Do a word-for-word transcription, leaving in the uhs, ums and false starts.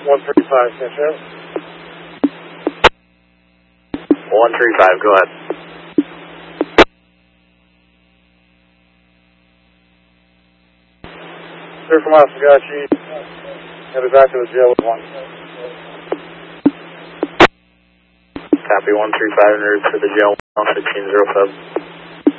one thirty-five, can you? one thirty-five, go ahead. Clear from Osagachi. Headed back to the jail with one. Copy one three five, and route to the jail, one sixteen zero seven.